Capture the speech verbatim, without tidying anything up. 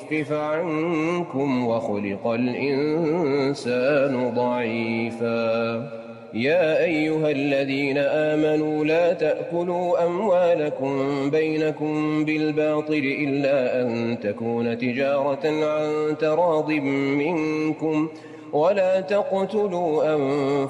يخفف عنكم وخلق الإنسان ضعيفا. يا أيها الذين آمنوا لا تأكلوا أموالكم بينكم بالباطل إلا أن تكون تجارة عن تراض منكم ولا تقتلوا أنفسكم